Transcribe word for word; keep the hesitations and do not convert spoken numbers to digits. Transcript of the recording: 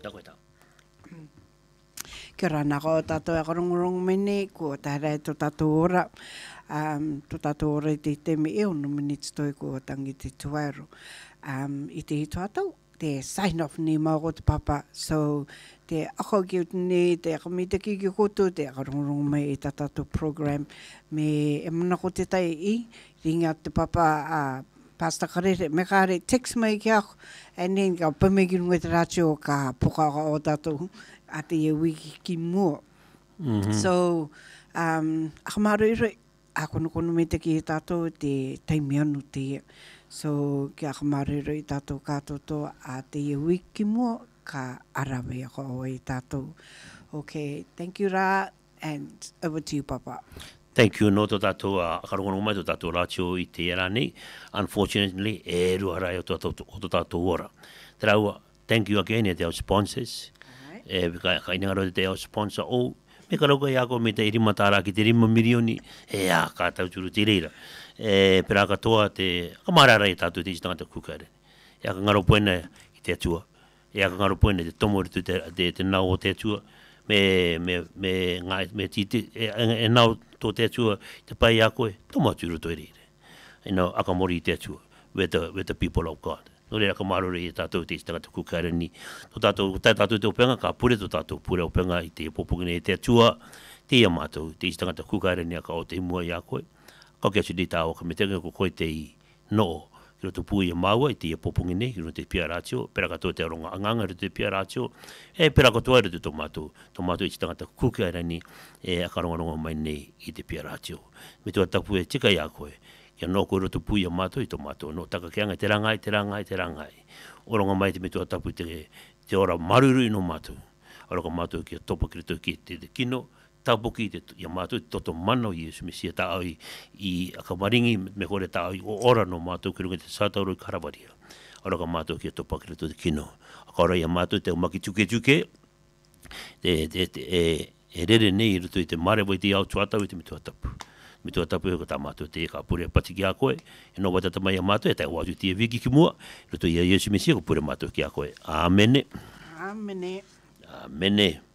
Ta koe tau. Kia ora nā ko tātou e korongorong mene, ko tārai tō tātou ora, um, tō tātou ora i te teme e ono minutes toi ko tangi te tuairu. Um, I te hito atau, te sign off ni mau te papa, so te ako ki utini, te akamita ki ki koto, te korongorong mai i tā tātou program, me e mana ko te tai i, ringa te papa a uh, Pastor Karere, me kare text mai ki ako, and then ka pamegi runga te rātio ka poka o tātou, a te e wiki ki mua. Mm-hmm. So, um, akamaru i roi, a kono kono me te ki e tātou te taimi anu te ia. So, ki akamaru i roi tātou kātoto a te e wiki ki mua, ka arawe ako o i tātou. Okay, thank you Ra, and over to you, Papa. Thank you no to tātou a karongono mai to tātou rātio i te era nei. Unfortunately, e rua rai o to tātou ora. Te raua, thank you again e te au sponsors. E ka ka inga te au sponsor o me ka rauka ia ko me te irima tāra ki te rima milioni e a ka tau turu te reira. E pera katoa te kamarara i tātou te istangata kukare. E a ka ngaro puena i te atua. E a ka ngaro puena te tomo ritu te, te, te nau o te atua. Me, me, me, ngai, me titi, e, e nau tō te atua te pai a koe, tomo aturu toi reire. E nau akamori i te atua, with the, with the people of God. No rea ka marore i tātou te istangata kukare ni. Tō tātou, tai tātou te openga, ka pure tō tātou pure openga i te popungine i te atua, te ia mātou, te istangata kukare ni a ka o te mua i a koe. Ka kia su di tā o ka me tenga ko koe te i noo, ki roto pui e maua i te ia popungine, ki roto te pia rātio, pera katoa te aronga anganga roto te pia rātio, e pera katoa roto tō mātou, tō mātou i istangata kukare ni, e a karonga mai nei i te pia rātio. Me tua tapu e tika i a koe, kia no koe roto pui a mātou i tō mātou, no taka kia ngai, te rangai, te rangai, te rangai. Oronga mai te me tua tapu te, te ora maruru i no mātou. Oronga mātou kia topa ki roto ki te, te kino, tapuki te ia mātou i toto mana o Iesu Mesia ta au i, i akamaringi me kore ta au i o ora no mātou ki runga te sātauro i karawaria. Oronga mātou kia topa ki roto te kino. Akora ia mātou te umaki tuke tuke, te, te, te, e, e rere nei i roto i te marewa i te au tuatau i te me tua tapu. Me tua tapu e ko tā mātou te ka pure pati ki a koe, e no wata tamai a mātou, e tai watu te e wiki ki mua, roto i a Iesu Mesia ko pure mātou ki a koe. Āmene. Āmene. Āmene.